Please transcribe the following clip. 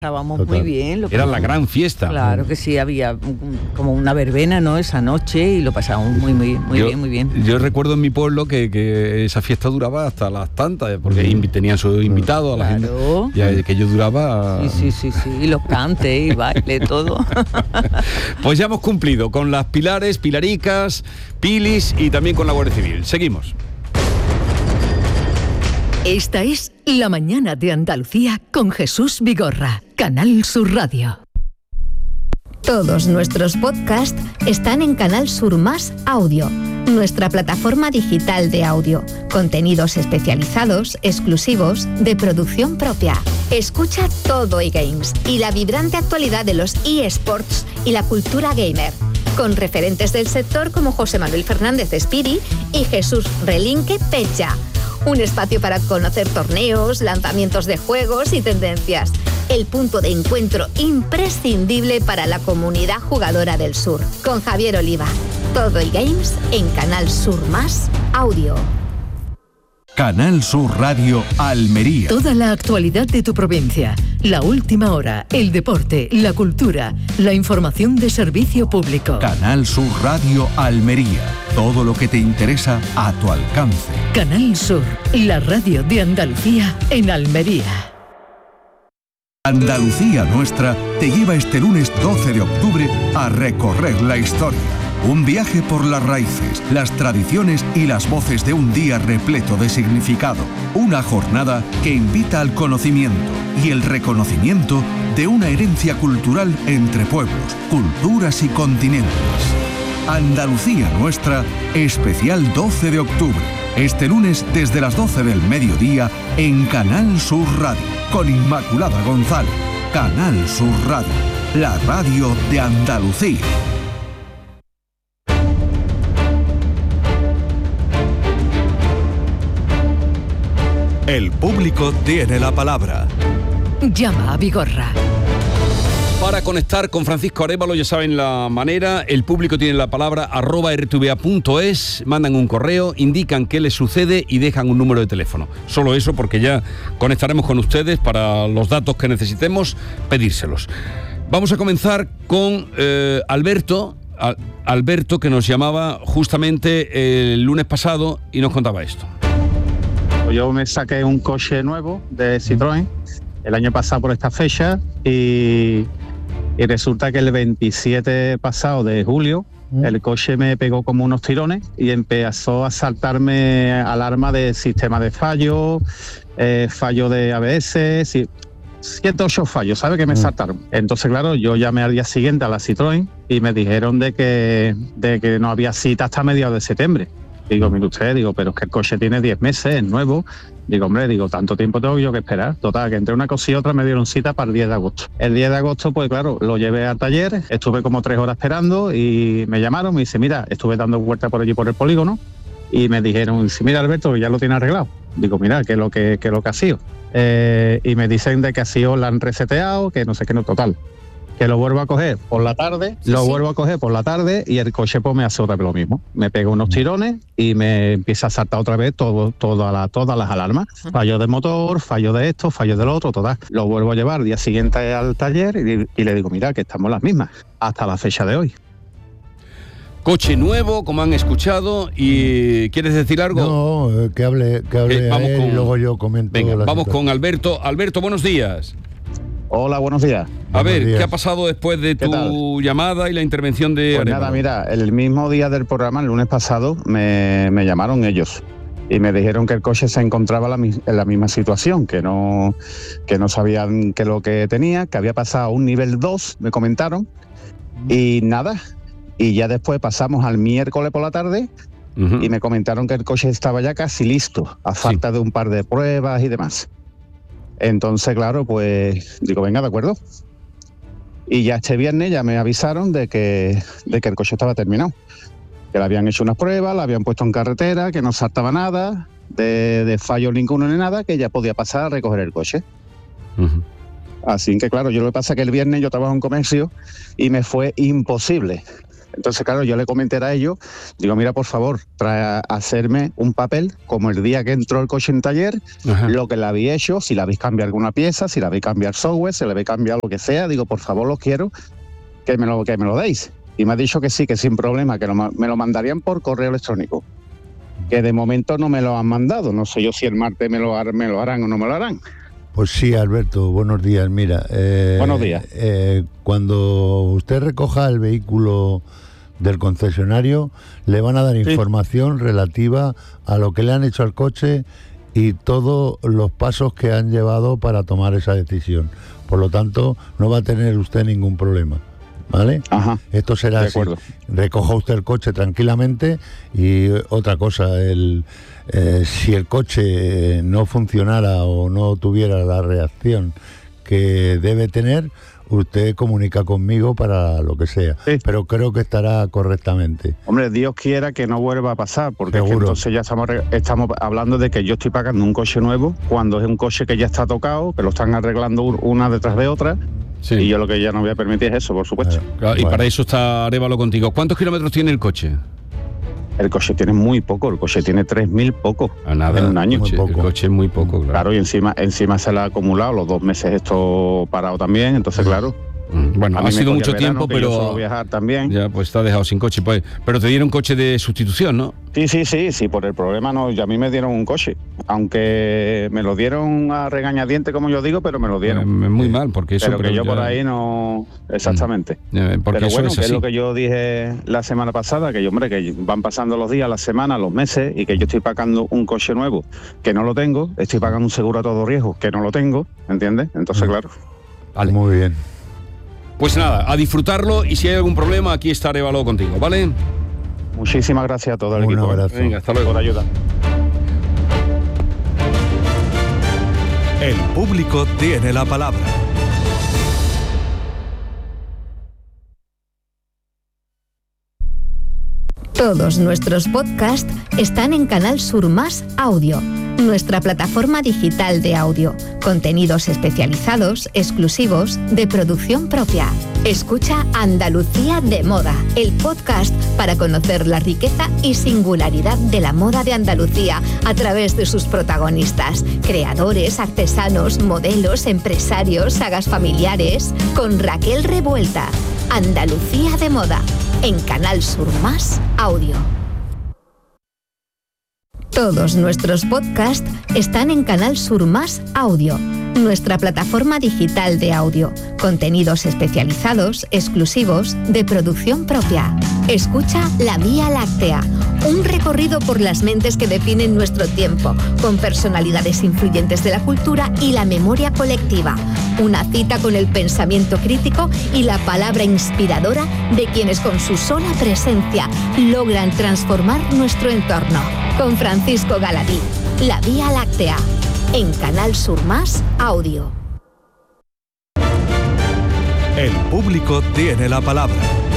Estábamos Total. muy bien. Era la gran fiesta. Claro que sí, había como una verbena, ¿no? Esa noche y lo pasábamos muy bien. Yo recuerdo en mi pueblo que esa fiesta duraba hasta las tantas, porque tenían sus invitados a la gente. Y que yo duraba... Sí. Y los cantes y baile, todo. Pues ya hemos cumplido con las Pilares, Pilaricas, Pilis y también con la Guardia Civil. Seguimos. Esta es La Mañana de Andalucía con Jesús Vigorra, Canal Sur Radio. Todos nuestros podcasts están en Canal Sur Más Audio, nuestra plataforma digital de audio. Contenidos especializados, exclusivos, de producción propia. Escucha todo eGames y la vibrante actualidad de los eSports y la cultura gamer, con referentes del sector como José Manuel Fernández Espiri y Jesús Relinque Pecha. Un espacio para conocer torneos, lanzamientos de juegos y tendencias. El punto de encuentro imprescindible para la comunidad jugadora del sur. Con Javier Oliva. Todo eGames en Canal Sur Más Audio. Canal Sur Radio Almería. Toda la actualidad de tu provincia, la última hora, el deporte, la cultura, la información de servicio público. Canal Sur Radio Almería. Todo lo que te interesa a tu alcance. Canal Sur, la radio de Andalucía en Almería. Andalucía Nuestra te lleva este lunes 12 de octubre a recorrer la historia. Un viaje por las raíces, las tradiciones y las voces de un día repleto de significado. Una jornada que invita al conocimiento y el reconocimiento de una herencia cultural entre pueblos, culturas y continentes. Andalucía Nuestra, especial 12 de octubre. Este lunes desde las 12 del mediodía en Canal Sur Radio, con Inmaculada González. Canal Sur Radio, la radio de Andalucía. El público tiene la palabra. Llama a Vigorra. Para conectar con Francisco Arévalo, ya saben la manera, el público tiene la palabra, @rtva.es, mandan un correo, indican qué les sucede y dejan un número de teléfono. Solo eso, porque ya conectaremos con ustedes para los datos que necesitemos, pedírselos. Vamos a comenzar con Alberto, que nos llamaba justamente el lunes pasado y nos contaba esto. Yo me saqué un coche nuevo de Citroën el año pasado por esta fecha y resulta que el 27 pasado de julio el coche me pegó como unos tirones y empezó a saltarme alarma de sistema de fallo, fallo de ABS, 108 fallos, ¿sabe? Que me saltaron. Entonces, claro, yo llamé al día siguiente a la Citroën y me dijeron de que no había cita hasta mediados de septiembre. Digo, mire usted, pero es que el coche tiene 10 meses, es nuevo. Digo, hombre, tanto tiempo tengo yo que esperar. Total, que entre una cosa y otra me dieron cita para el 10 de agosto. El 10 de agosto, pues claro, lo llevé al taller, estuve como 3 horas esperando y me llamaron, me dice, mira, estuve dando vueltas por allí por el polígono y me dijeron, mira, Alberto, ya lo tiene arreglado. Digo, mira, ¿qué es lo que ha sido? Y me dicen de que ha sido, la han reseteado, que no sé qué, no, total. Que lo vuelvo a coger por la tarde, y el coche pues me hace otra vez lo mismo. Me pega unos tirones y me empieza a saltar otra vez todas las alarmas. Fallo de motor, fallo de esto, fallo del otro, todas. Lo vuelvo a llevar al día siguiente al taller y le digo, mira, que estamos las mismas hasta la fecha de hoy. Coche nuevo, como han escuchado, y ¿quieres decir algo? No, que hable y luego yo comento. Venga, vamos situación. con Alberto. Alberto, buenos días. Hola, bunos días. A ver, ¿qué ha pasado después de tu llamada y la intervención de Pues Arévalo? nada, mira, el mismo día del programa, el lunes pasado, me llamaron ellos y me dijeron que el coche se encontraba en la misma situación, que no sabían qué es lo que tenía, que había pasado a un nivel 2, me comentaron, y nada. Y ya después pasamos al miércoles por la tarde y me comentaron que el coche estaba ya casi listo, a falta de un par de pruebas y demás. Entonces, claro, pues digo, venga, de acuerdo. Y ya este viernes ya me avisaron de que el coche estaba terminado. Que le habían hecho unas pruebas, la habían puesto en carretera, que no saltaba nada, de fallo ninguno ni nada, que ya podía pasar a recoger el coche. Así que, claro, yo lo que pasa es que el viernes yo trabajo en comercio y me fue imposible Entonces, claro, yo le comenté a ellos, digo, mira, por favor, hacerme un papel como el día que entró el coche en taller, lo que le habéis hecho, si le habéis cambiado alguna pieza, si le habéis cambiado software, si le habéis cambiado lo que sea, digo, por favor, los quiero que me lo deis. Y me ha dicho que sí, que sin problema, que me lo mandarían por correo electrónico. Que de momento no me lo han mandado. No sé yo si el martes me lo harán o no me lo harán. Pues sí, Alberto, buenos días. Mira, buenos días. Cuando usted recoja el vehículo del concesionario, le van a dar información relativa a lo que le han hecho al coche y todos los pasos que han llevado para tomar esa decisión. Por lo tanto, no va a tener usted ningún problema. ¿Vale? Ajá. Esto será así. Recoja usted el coche tranquilamente y otra cosa, si el coche no funcionara o no tuviera la reacción que debe tener, usted comunica conmigo para lo que sea. Sí. Pero creo que estará correctamente. Hombre, Dios quiera que no vuelva a pasar, porque es que entonces ya estamos hablando de que yo estoy pagando un coche nuevo cuando es un coche que ya está tocado, que lo están arreglando una detrás de otra. Sí. Y yo lo que ya no voy a permitir es eso, por supuesto. Claro, y para eso está Arévalo contigo. ¿Cuántos kilómetros tiene el coche? El coche tiene muy poco, el coche tiene 3.000 poco. A nada, en un año. El coche es muy poco, claro. Claro, y encima se le ha acumulado los 2 meses esto parado también, entonces claro. Bueno, ha sido mucho tiempo, pero yo suelo viajar también. Ya, pues te has dejado sin coche. Pues, pero te dieron coche de sustitución, ¿no? Sí, por el problema no. A mí me dieron un coche, aunque me lo dieron a regañadientes, como yo digo, pero me lo dieron. Muy mal, porque eso. Pero que yo por ahí no. Exactamente. Porque pero eso bueno, es que así. es lo que yo dije la semana pasada, que que van pasando los días, las semanas, los meses, y que yo estoy pagando un coche nuevo, que no lo tengo, estoy pagando un seguro a todo riesgo, que no lo tengo, ¿entiendes? Entonces, claro. Vale. Muy bien. Pues nada, a disfrutarlo y si hay algún problema, aquí está Arévalo contigo, ¿vale? Muchísimas gracias a todo el equipo. Un abrazo. Venga, hasta luego. Por ayuda. El público tiene la palabra. Todos nuestros podcasts están en Canal Sur Más Audio, nuestra plataforma digital de audio, contenidos especializados, exclusivos, de producción propia. Escucha Andalucía de Moda, el podcast para conocer la riqueza y singularidad de la moda de Andalucía a través de sus protagonistas, creadores, artesanos, modelos, empresarios, sagas familiares, con Raquel Revuelta. Andalucía de Moda, en Canal Sur Más Audio. Todos nuestros podcasts están en Canal Sur Más Audio, nuestra plataforma digital de audio, contenidos especializados, exclusivos, de producción propia. Escucha La Vía Láctea, un recorrido por las mentes que definen nuestro tiempo, con personalidades influyentes de la cultura y la memoria colectiva. Una cita con el pensamiento crítico y la palabra inspiradora de quienes con su sola presencia logran transformar nuestro entorno. Con Francisco Galadí, La Vía Láctea, en Canal Sur Más Audio. El público tiene la palabra.